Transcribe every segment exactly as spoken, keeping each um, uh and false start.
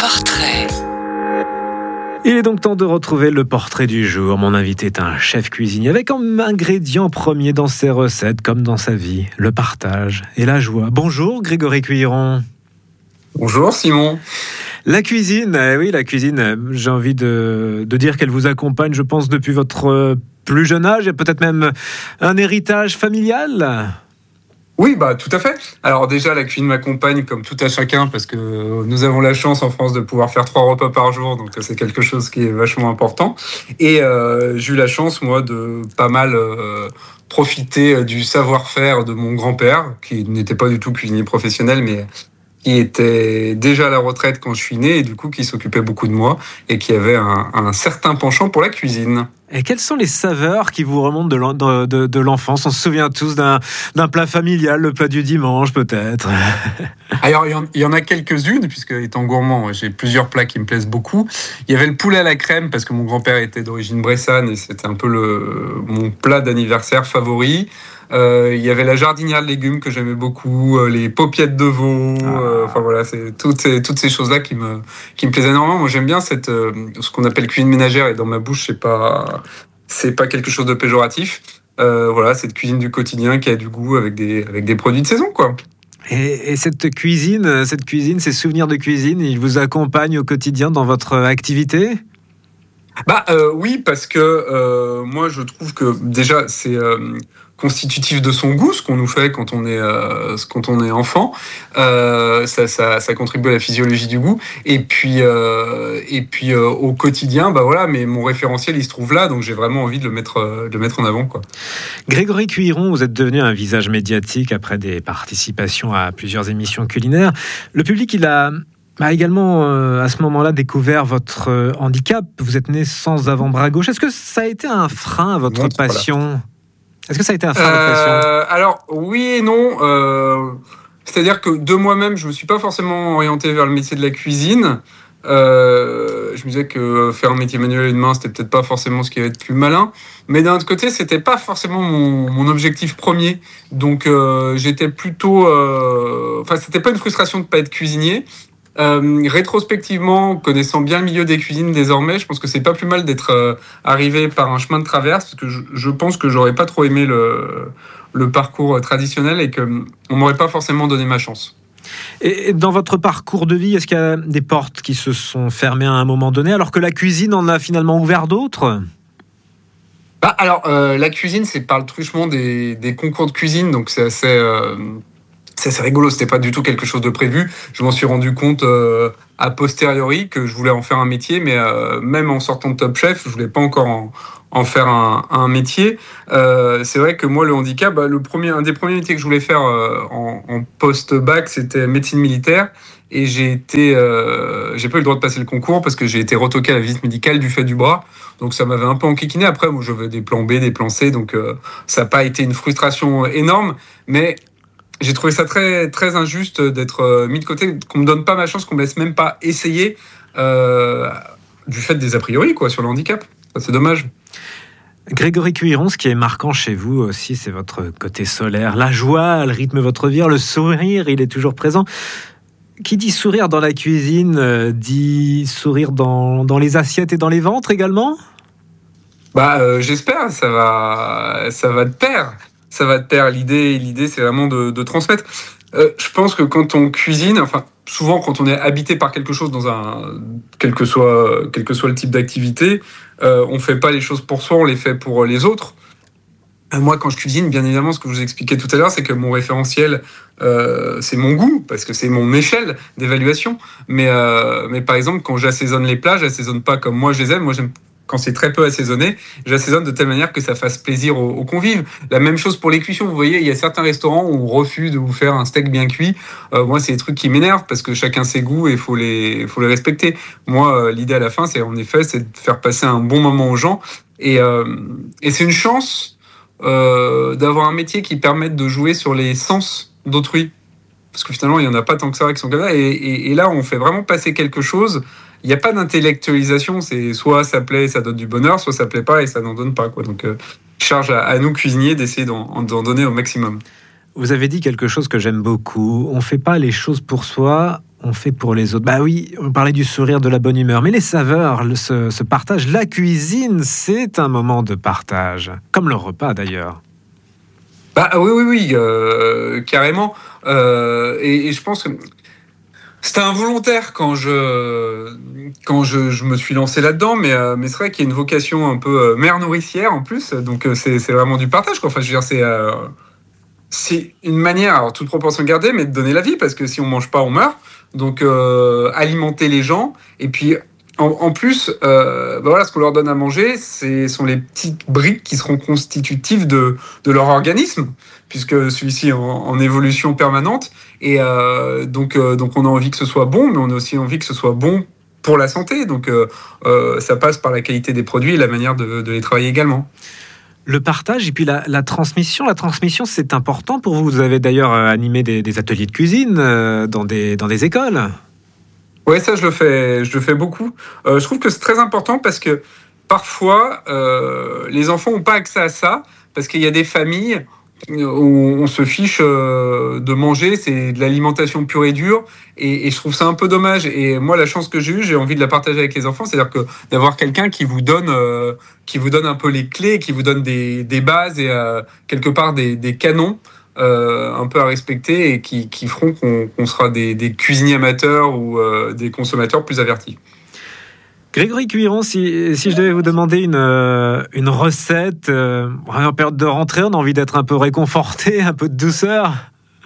portrait. Il est donc temps de retrouver le portrait du jour. Mon invité est un chef cuisinier avec comme ingrédient premier dans ses recettes, comme dans sa vie, le partage et la joie. Bonjour Grégory Cuiron. Bonjour Simon. La cuisine, eh oui, la cuisine, j'ai envie de, de dire qu'elle vous accompagne, je pense, depuis votre plus jeune âge, et peut-être même un héritage familial. Oui, bah tout à fait. Alors déjà, la cuisine m'accompagne comme tout à chacun parce que nous avons la chance en France de pouvoir faire trois repas par jour, donc c'est quelque chose qui est vachement important. Et euh, j'ai eu la chance, moi, de pas mal euh, profiter du savoir-faire de mon grand-père, qui n'était pas du tout cuisinier professionnel, mais qui était déjà à la retraite quand je suis né et du coup qui s'occupait beaucoup de moi et qui avait un, un certain penchant pour la cuisine. Et quelles sont les saveurs qui vous remontent de, l'en, de, de, de l'enfance ? On se souvient tous d'un, d'un plat familial, le plat du dimanche peut-être. Alors il y, en, il y en a quelques-unes, puisque étant gourmand, j'ai plusieurs plats qui me plaisent beaucoup. Il y avait le poulet à la crème, parce que mon grand-père était d'origine bressane et c'était un peu le, mon plat d'anniversaire favori. Euh, il y avait la jardinière de légumes que j'aimais beaucoup, euh, les paupiettes de veau, euh, enfin voilà, c'est toutes ces, toutes ces choses-là qui me, qui me plaisaient énormément. Moi j'aime bien cette, euh, ce qu'on appelle cuisine ménagère, et dans ma bouche c'est pas, c'est pas quelque chose de péjoratif. Euh, voilà, cette cuisine du quotidien qui a du goût avec des, avec des produits de saison, quoi. Et, et cette cuisine, cette cuisine, ces souvenirs de cuisine, ils vous accompagnent au quotidien dans votre activité ? Bah euh, oui, parce que euh, moi je trouve que déjà c'est euh, constitutif de son goût, ce qu'on nous fait quand on est euh, quand on est enfant. Euh, ça, ça, ça contribue à la physiologie du goût. Et puis euh, et puis euh, au quotidien, bah voilà. Mais mon référentiel il se trouve là, donc j'ai vraiment envie de le mettre euh, de le mettre en avant, quoi. Grégory Cuiron, vous êtes devenu un visage médiatique après des participations à plusieurs émissions culinaires. Le public, il a a également, euh, à ce moment-là, découvert votre euh, handicap. Vous êtes né sans avant-bras gauche. Est-ce que ça a été un frein à votre Montre, passion ? voilà. Est-ce que ça a été un frein à euh, votre passion ? Alors, oui et non. Euh, c'est-à-dire que de moi-même, je ne me suis pas forcément orienté vers le métier de la cuisine. Euh, je me disais que faire un métier manuel une main, c'était peut-être pas forcément ce qui allait être plus malin. Mais d'un autre côté, c'était pas forcément mon, mon objectif premier. Donc, euh, j'étais plutôt... Euh, enfin, c'était pas une frustration de ne pas être cuisinier. Euh, rétrospectivement, connaissant bien le milieu des cuisines désormais, je pense que c'est pas plus mal d'être euh, arrivé par un chemin de traverse, parce que je, je pense que j'aurais pas trop aimé le, le parcours traditionnel et que on m'aurait pas forcément donné ma chance. Et dans votre parcours de vie, est-ce qu'il y a des portes qui se sont fermées à un moment donné, alors que la cuisine en a finalement ouvert d'autres ? Bah alors, euh, la cuisine, c'est par le truchement des, des concours de cuisine, donc c'est assez... Euh, C'est assez rigolo, c'était pas du tout quelque chose de prévu. Je m'en suis rendu compte euh, a posteriori que je voulais en faire un métier, mais euh, même en sortant de Top Chef, je voulais pas encore en, en faire un, un métier. Euh, c'est vrai que moi, le handicap, bah, le premier, un des premiers métiers que je voulais faire euh, en, en post-bac, c'était médecine militaire. Et j'ai été, euh, j'ai pas eu le droit de passer le concours parce que j'ai été retoqué à la visite médicale du fait du bras. Donc ça m'avait un peu enquiquiné. Après, moi, j'avais des plans B, des plans C, donc euh, ça n'a pas été une frustration énorme, mais j'ai trouvé ça très, très injuste d'être mis de côté, qu'on me donne pas ma chance, qu'on me laisse même pas essayer euh, du fait des a priori quoi, sur le handicap. Ça, c'est dommage. Grégory Cuiron, ce qui est marquant chez vous aussi, c'est votre côté solaire. La joie, elle rythme votre vie. Le sourire, il est toujours présent. Qui dit sourire dans la cuisine, euh, dit sourire dans, dans les assiettes et dans les ventres également ? Bah, euh, j'espère, ça va, ça va de pair. Ça va de pair. L'idée, l'idée, c'est vraiment de, de transmettre. Euh, je pense que quand on cuisine, enfin, souvent quand on est habité par quelque chose dans un, quel que soit, quel que soit le type d'activité, euh, on fait pas les choses pour soi, on les fait pour les autres. Euh, moi, quand je cuisine, bien évidemment, ce que je vous expliquais tout à l'heure, c'est que mon référentiel, euh, c'est mon goût, parce que c'est mon échelle d'évaluation. Mais, euh, mais par exemple, quand j'assaisonne les plats, j'assaisonne pas comme moi je les aime. Moi, j'aime quand c'est très peu assaisonné, j'assaisonne de telle manière que ça fasse plaisir aux, aux convives. La même chose pour les cuissons. Vous voyez, il y a certains restaurants où on refuse de vous faire un steak bien cuit. Euh, moi, c'est des trucs qui m'énervent parce que chacun ses goûts et il faut les, faut les respecter. Moi, euh, l'idée à la fin, c'est en effet, c'est de faire passer un bon moment aux gens. Et, euh, et c'est une chance euh, d'avoir un métier qui permette de jouer sur les sens d'autrui. Parce que finalement, il n'y en a pas tant que ça qui sont comme ça. Et, et, et là, on fait vraiment passer quelque chose. Il n'y a pas d'intellectualisation, c'est soit ça plaît et ça donne du bonheur, soit ça plaît pas et ça n'en donne pas, quoi. Donc, euh, charge à, à nous cuisiniers d'essayer d'en, d'en donner au maximum. Vous avez dit quelque chose que j'aime beaucoup. On ne fait pas les choses pour soi, on fait pour les autres. Bah oui, on parlait du sourire, de la bonne humeur, mais les saveurs, le, ce, ce partage, la cuisine, c'est un moment de partage, comme le repas d'ailleurs. Bah oui, oui, oui, euh, carrément. Euh, et, et je pense que c'était involontaire quand je quand je, je me suis lancé là-dedans, mais euh, mais c'est vrai qu'il y a une vocation un peu euh, mère nourricière en plus, donc euh, c'est c'est vraiment du partage, quoi. Enfin, je veux dire, c'est euh, c'est une manière, alors toute proportion gardée, mais de donner la vie, parce que si on mange pas, on meurt. Donc euh, alimenter les gens, et puis en, en plus, euh, bah voilà, ce qu'on leur donne à manger, ce sont les petites briques qui seront constitutives de, de leur organisme, puisque celui-ci est en, en évolution permanente. Et euh, donc, euh, donc on a envie que ce soit bon, mais on a aussi envie que ce soit bon pour la santé. Donc euh, euh, ça passe par la qualité des produits et la manière de, de les travailler également. Le partage et puis la, la transmission. La transmission, c'est important pour vous. Vous avez d'ailleurs animé des, des ateliers de cuisine euh, dans, des, dans des écoles. Ouais, ça, je le fais, je le fais beaucoup. Euh, je trouve que c'est très important parce que parfois, euh, les enfants n'ont pas accès à ça parce qu'il y a des familles où on se fiche euh, de manger, c'est de l'alimentation pure et dure, et, et je trouve ça un peu dommage. Et moi, la chance que j'ai eue, j'ai envie de la partager avec les enfants, c'est-à-dire que d'avoir quelqu'un qui vous donne, euh, qui vous donne un peu les clés, qui vous donne des, des bases et euh, quelque part des, des canons. Euh, un peu à respecter et qui, qui feront qu'on, qu'on sera des, des cuisiniers amateurs ou euh, des consommateurs plus avertis. Grégory Cuiron, si, si je devais vous demander une, une recette, euh, en période de rentrée, on a envie d'être un peu réconforté, un peu de douceur.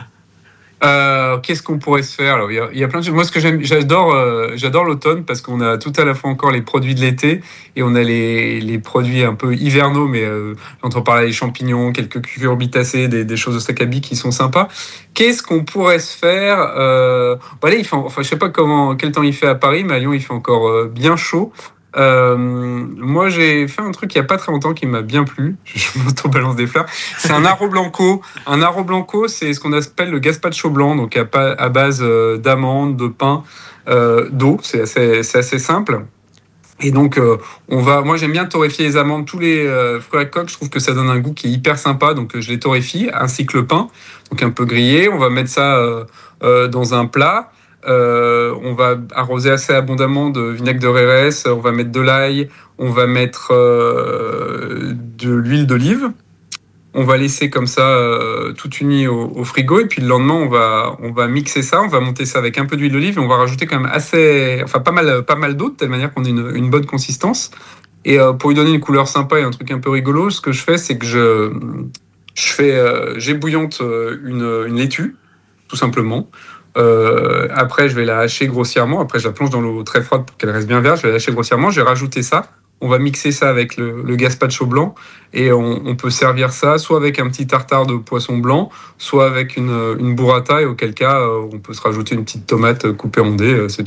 Euh, qu'est-ce qu'on pourrait se faire? Alors, il y a, il y a plein de choses. Moi, ce que j'aime, j'adore, euh, j'adore l'automne parce qu'on a tout à la fois encore les produits de l'été et on a les, les produits un peu hivernaux, mais euh, j'entends parler des champignons, quelques cucurbitacées, des, des choses de sakabi qui sont sympas. Qu'est-ce qu'on pourrait se faire? euh, bon, allez, il fait, enfin, je sais pas comment, quel temps il fait à Paris, mais à Lyon, il fait encore euh, bien chaud. Euh, moi, j'ai fait un truc il y a pas très longtemps qui m'a bien plu. Je m'auto-balance des fleurs. C'est un arro blanco. Un arro blanco, c'est ce qu'on appelle le gazpacho blanc, donc à, à base euh, d'amandes, de pain, euh, d'eau. C'est assez, c'est assez simple. Et donc, euh, on va. Moi, j'aime bien torréfier les amandes, tous les euh, fruits à coque. Je trouve que ça donne un goût qui est hyper sympa. Donc, euh, je les torréfie, ainsi que le pain, donc un peu grillé. On va mettre ça euh, euh, dans un plat. Euh, on va arroser assez abondamment de vinaigre de Rérès, on va mettre de l'ail, on va mettre euh, de l'huile d'olive. On va laisser comme ça euh, tout uni au, au frigo et puis le lendemain on va on va mixer ça, on va monter ça avec un peu d'huile d'olive et on va rajouter quand même assez, enfin pas mal pas mal d'eau de telle manière qu'on ait une, une bonne consistance. Et euh, pour lui donner une couleur sympa et un truc un peu rigolo, ce que je fais c'est que je je fais euh, j'ébouillante une, une laitue tout simplement. Euh, après, je vais la hacher grossièrement. Après, je la plonge dans l'eau très froide pour qu'elle reste bien verte. Je vais la hacher grossièrement. Je vais rajouter ça. On va mixer ça avec le, le gazpacho blanc et on, on peut servir ça soit avec un petit tartare de poisson blanc, soit avec une, une burrata et auquel cas, on peut se rajouter une petite tomate coupée en dés. C'est